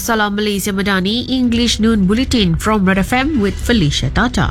Salam Malaysia Madani, English Noon Bulletin from Red FM with Felicia Tata.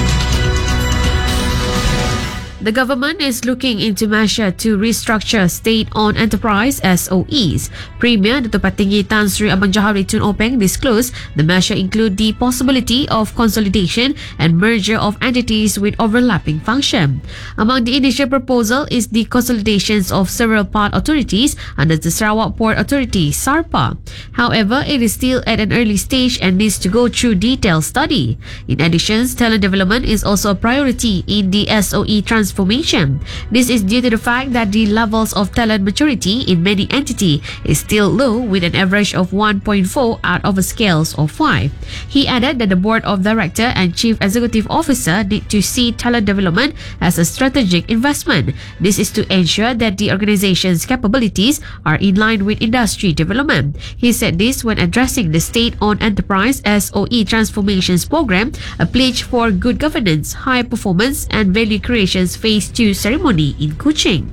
The government is looking into measure to restructure state-owned enterprise SOEs. Premier Dato' Patinggi Tan Sri Abang Johari Tun Openg disclosed the measure include the possibility of consolidation and merger of entities with overlapping function. Among the initial proposal is the consolidations of several part authorities under the Sarawak Port Authority (SARPA). However, it is still at an early stage and needs to go through detailed study. In addition, talent development is also a priority in the SOE transformation. This is due to the fact that the levels of talent maturity in many entities is still low, with an average of 1.4 out of a scale of 5. He added that the board of director and chief executive officer need to see talent development as a strategic investment. This is to ensure that the organization's capabilities are in line with industry development. He said this when addressing the state-owned enterprise SOE transformations program, a pledge for good governance, high performance and value creation Phase 2 ceremony in Kuching.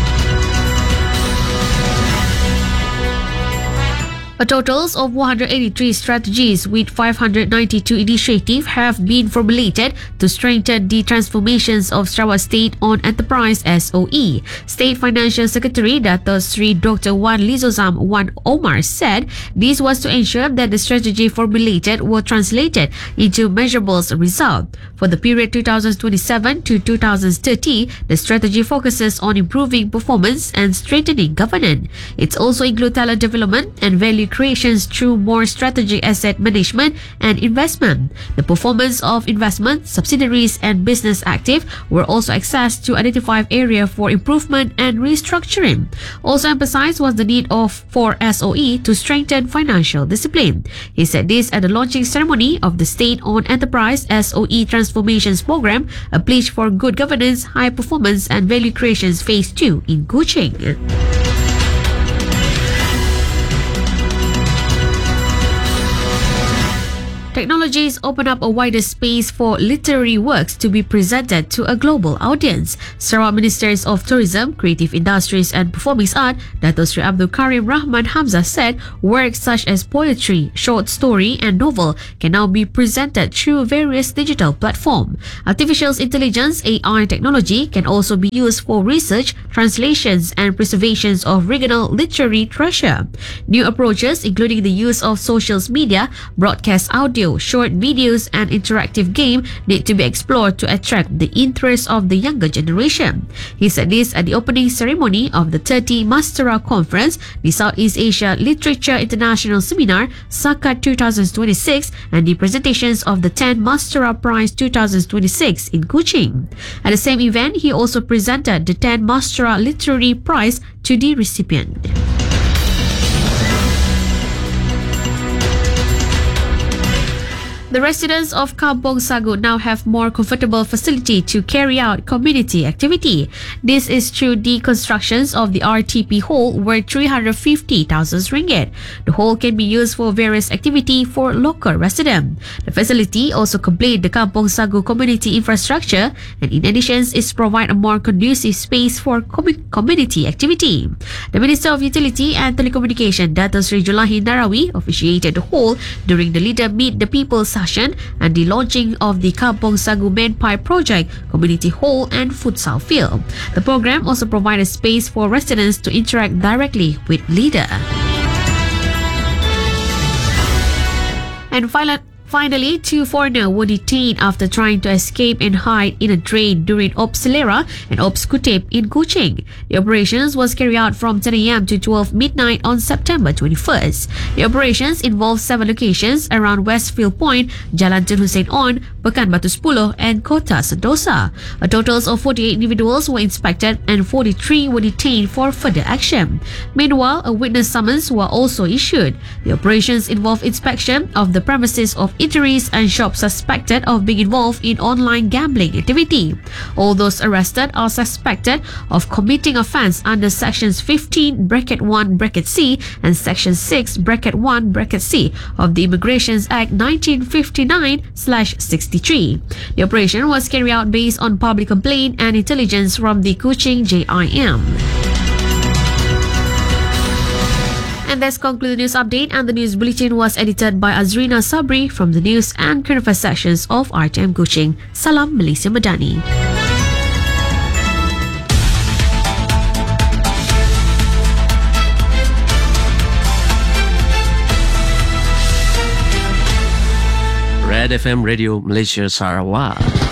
A total of 183 strategies with 592 initiatives have been formulated to strengthen the transformations of Sarawak State-Owned Enterprise SOE. State Financial Secretary Dato' Sri Dr. Wan Lizozam Wan Omar said this was to ensure that the strategy formulated were translated into measurable results. For the period 2027 to 2030, the strategy focuses on improving performance and strengthening governance. It also includes talent development and value creations through more strategic asset management and investment. The performance of investment, subsidiaries and business active were also assessed to identify areas for improvement and restructuring. Also emphasized was the need for SOE to strengthen financial discipline. He said this at the launching ceremony of the State-Owned Enterprise SOE Transformations Program, a pledge for good governance, high performance and value creation Phase 2 in Kuching. Technologies open up a wider space for literary works to be presented to a global audience. Sarawak Ministers of Tourism, Creative Industries and Performing Arts, Dato' Sri Abdul Karim Rahman Hamzah said works such as poetry, short story and novel can now be presented through various digital platforms. Artificial intelligence AI technology can also be used for research, translations and preservation of regional literary treasure. New approaches including the use of social media, broadcast audio, short videos and interactive game need to be explored to attract the interest of the younger generation. He said this at the opening ceremony of the 30 Mastera Conference, the Southeast Asia Literature International Seminar SACAT 2026 and the presentations of the 10 Mastera Prize 2026 in Kuching. At the same event, he also presented the 10 Mastera Literary Prize to the recipient. The residents of Kampong Sagu now have more comfortable facility to carry out community activity. This is through the constructions of the RTP hall worth 350,000 ringgit. The hall can be used for various activity for local residents. The facility also complete the Kampong Sagu community infrastructure and in addition is provide a more conducive space for community activity. The Minister of Utility and Telecommunication Dato' Sri Julahi Narawi officiated the hall during the Leader Meet the People session and the launching of the Kampong Sagu Main Pipe Project, Community Hall and Futsal Field. The program also provided space for residents to interact directly with leader. And finally, two foreigners were detained after trying to escape and hide in a drain during Ops Selera and Ops Kutip in Kuching. The operations was carried out from 10 a.m. to 12 midnight on September 21st. The operations involved 7 locations around Westfield Point, Jalan Tun Hussein On, Pekan Batu 10 and Kota Sentosa. A total of 48 individuals were inspected and 43 were detained for further action. Meanwhile, a witness summons were also issued. The operations involved inspection of the premises of eateries and shops suspected of being involved in online gambling activity. All those arrested are suspected of committing offence under Sections 15(1)(c) and Section 6(1)(c) of the Immigration Act 1959/63. The operation was carried out based on public complaint and intelligence from the Kuching JIM. And this concludes the news update, and the news bulletin was edited by Azrina Sabri from the news and current affairs sections of RTM Kuching. Salam Malaysia Madani. Red FM Radio Malaysia Sarawak.